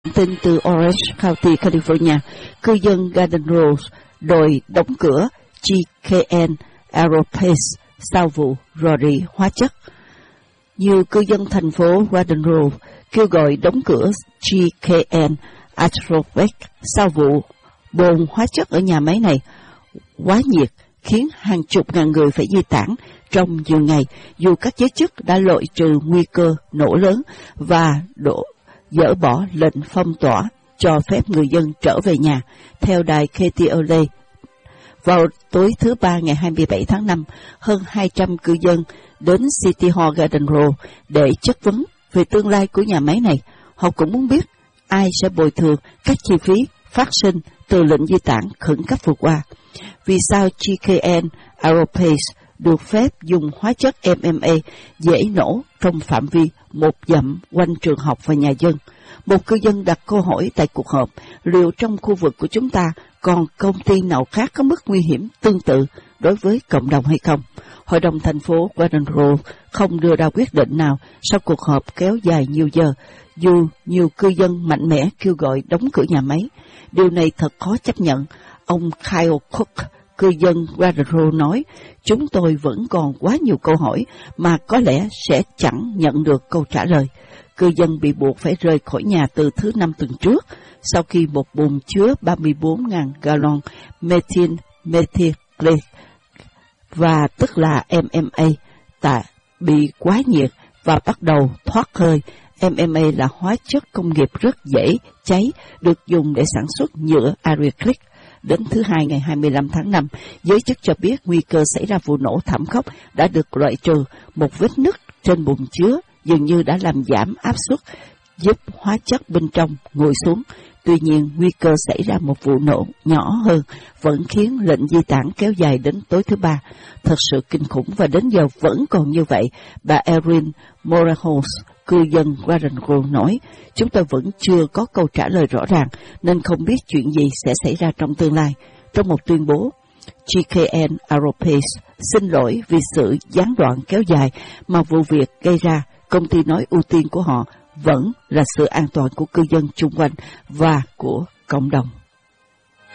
Tin từ Orange County, California, cư dân Garden Rose đòi đóng cửa GKN Aerospace sau vụ rò rỉ hóa chất. Nhiều cư dân thành phố Garden Rose kêu gọi đóng cửa GKN Aerospace sau vụ bồn hóa chất ở nhà máy này quá nhiệt khiến hàng chục ngàn người phải di tản trong nhiều ngày, dù các giới chức đã loại trừ nguy cơ nổ lớn và dỡ bỏ lệnh phong tỏa cho phép người dân trở về nhà. Theo đài KTLA, vào tối thứ Ba ngày 27 tháng 5, hơn 200 cư dân đến City Hall Garden Rose để chất vấn về tương lai của nhà máy này. Họ cũng muốn biết ai sẽ bồi thường các chi phí phát sinh từ lệnh di tản khẩn cấp vừa qua. Vì sao GKN Aerospace được phép dùng hóa chất MMA dễ nổ trong phạm vi một dặm quanh trường học và nhà dân? Một cư dân đặt câu hỏi tại cuộc họp, liệu trong khu vực của chúng ta còn công ty nào khác có mức nguy hiểm tương tự đối với cộng đồng hay không? Hội đồng thành phố Garden Rose không đưa ra quyết định nào sau cuộc họp kéo dài nhiều giờ, dù nhiều cư dân mạnh mẽ kêu gọi đóng cửa nhà máy. Điều này thật khó chấp nhận. Ông Kyle Cook, cư dân Garden Rose nói, chúng tôi vẫn còn quá nhiều câu hỏi mà có lẽ sẽ chẳng nhận được câu trả lời. Cư dân bị buộc phải rời khỏi nhà từ thứ Năm tuần trước, sau khi một bồn chứa 34.000 gallon methylcellulose và tức là MMA bị quá nhiệt và bắt đầu thoát hơi. MMA là hóa chất công nghiệp rất dễ cháy, được dùng để sản xuất nhựa acrylic. Đến thứ Hai ngày 25 tháng 5, giới chức cho biết nguy cơ xảy ra vụ nổ thảm khốc đã được loại trừ. Một vết nứt trên bồn chứa dường như đã làm giảm áp suất, giúp hóa chất bên trong nguội xuống. Tuy nhiên, nguy cơ xảy ra một vụ nổ nhỏ hơn vẫn khiến lệnh di tản kéo dài đến tối thứ Ba. Thật sự kinh khủng và đến giờ vẫn còn như vậy, bà Erin Morehouse, cư dân Garden Grove nói, chúng tôi vẫn chưa có câu trả lời rõ ràng nên không biết chuyện gì sẽ xảy ra trong tương lai. Trong một tuyên bố, GKN Aerospace xin lỗi vì sự gián đoạn kéo dài mà vụ việc gây ra. Công ty nói ưu tiên của họ vẫn là sự an toàn của cư dân chung quanh và của cộng đồng.